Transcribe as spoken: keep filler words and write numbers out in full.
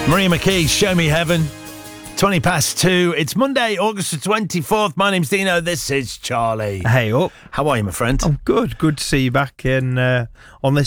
Maria McKee, Show Me Heaven. twenty past two. It's Monday, August the twenty-fourth. My name's Dino. This is Charlie. Hey up. How are you, my friend? I'm good. Good to see you back in uh, on this